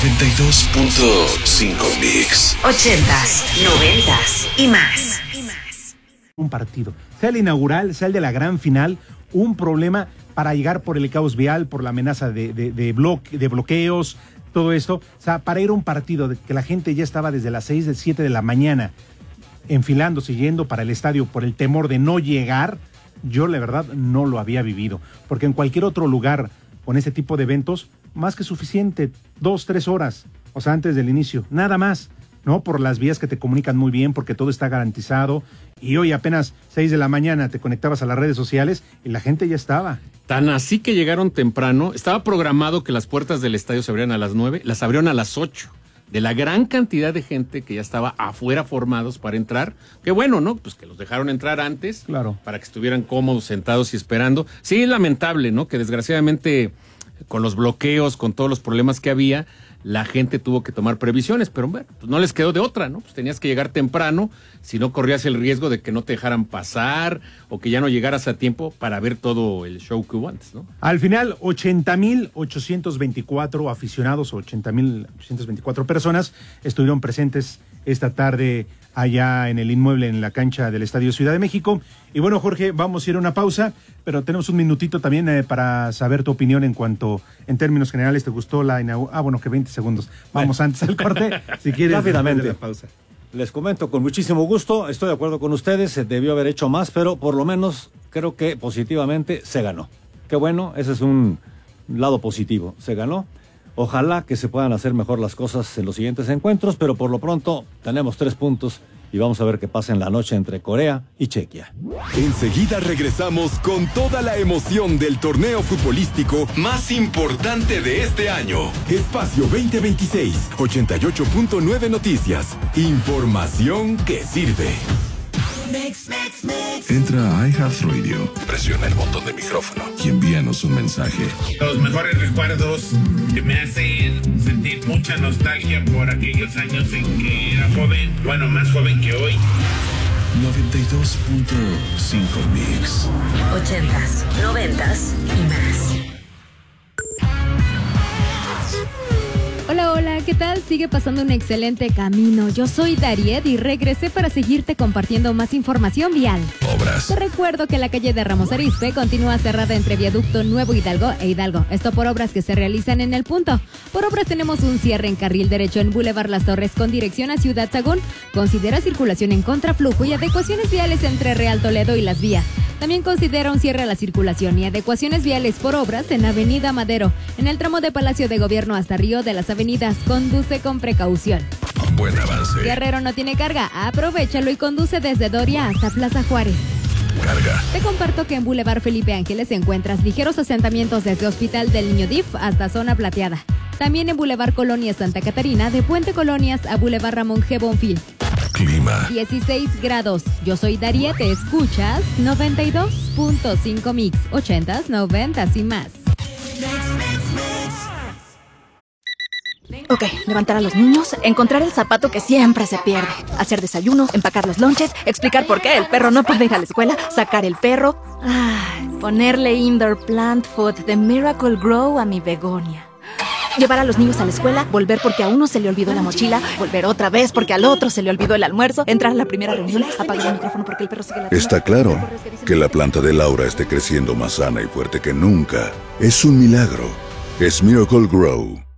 92.5 Mix. 80s, 90s y más. Un partido, sea el inaugural, sea el de la gran final, un problema para llegar por el caos vial, por la amenaza de bloqueos, todo esto. O sea, para ir a un partido de que la gente ya estaba desde las 6, 7 de la mañana enfilándose, yendo para el estadio por el temor de no llegar, yo la verdad no lo había vivido. Porque en cualquier otro lugar con este tipo de eventos, más que suficiente, 2, 3 horas, o sea, antes del inicio, nada más, ¿no? Por las vías que te comunican muy bien, porque todo está garantizado. Y hoy apenas 6 de la mañana te conectabas a las redes sociales y la gente ya estaba. Tan así que llegaron temprano. Estaba programado que las puertas del estadio se abrieran a las 9, las abrieron a las 8. De la gran cantidad de gente que ya estaba afuera formados para entrar. Qué bueno, ¿no? Pues que los dejaron entrar antes. Claro. Para que estuvieran cómodos, sentados y esperando. Sí, es lamentable, ¿no? Que desgraciadamente con los bloqueos, con todos los problemas que había, la gente tuvo que tomar previsiones, pero bueno, pues no les quedó de otra, ¿no? Pues tenías que llegar temprano, si no corrías el riesgo de que no te dejaran pasar o que ya no llegaras a tiempo para ver todo el show que hubo antes, ¿no? Al final, 80,824 aficionados, 80,824 personas estuvieron presentes esta tarde allá en el inmueble, en la cancha del Estadio Ciudad de México. Y bueno, Jorge, vamos a ir a una pausa, pero tenemos un minutito también para saber tu opinión en cuanto, en términos generales, ¿te gustó la inauguración? Bueno, que 20 segundos. Vamos antes al corte, si quieres. Rápidamente. La pausa. Les comento con muchísimo gusto, estoy de acuerdo con ustedes, se debió haber hecho más, pero por lo menos creo que positivamente se ganó. Qué bueno, ese es un lado positivo, se ganó. Ojalá que se puedan hacer mejor las cosas en los siguientes encuentros, pero por lo pronto tenemos 3 puntos y vamos a ver qué pasa en la noche entre Corea y Chequia. Enseguida regresamos con toda la emoción del torneo futbolístico más importante de este año. Espacio 2026, 88.9 Noticias. Información que sirve. Entra a iHeartRadio, presiona el botón de micrófono y envíanos un mensaje. Los mejores recuerdos que me hacen sentir mucha nostalgia por aquellos años en que era joven, bueno, más joven que hoy. 92.5 Mix. 80s, 90s y más. Hola, hola, ¿qué tal? Sigue pasando un excelente camino. Yo soy Dariet y regresé para seguirte compartiendo más información vial. Obras. Te recuerdo que la calle de Ramos Arizpe continúa cerrada entre Viaducto Nuevo Hidalgo e Hidalgo. Esto por obras que se realizan en el punto. Por obras tenemos un cierre en carril derecho en Boulevard Las Torres con dirección a Ciudad Sagún. Considera circulación en contraflujo y adecuaciones viales entre Real Toledo y Las Vías. También considera un cierre a la circulación y adecuaciones viales por obras en Avenida Madero. En el tramo de Palacio de Gobierno hasta Río de las Avenidas, conduce con precaución. Buen avance. Guerrero no tiene carga, aprovechalo y conduce desde Doria hasta Plaza Juárez. Carga. Te comparto que en Boulevard Felipe Ángeles encuentras ligeros asentamientos desde Hospital del Niño DIF hasta Zona Plateada. También en Boulevard Colonias Santa Catarina, de Puente Colonias a Boulevard Ramón G. Bonfil. Clima. 16 grados. Yo soy Dariet, te escuchas 92.5 Mix, 80s, 90s y más. Ok, levantar a los niños, encontrar el zapato que siempre se pierde, hacer desayuno, empacar los lonches, explicar por qué el perro no puede ir a la escuela, sacar el perro, ponerle indoor plant food de Miracle Grow a mi begonia. Llevar a los niños a la escuela, volver porque a uno se le olvidó la mochila, volver otra vez porque al otro se le olvidó el almuerzo, entrar a la primera reunión, apagar el micrófono porque el perro sigue ladrando. Está claro que la planta de Laura esté creciendo más sana y fuerte que nunca. Es un milagro. Es Miracle Grow.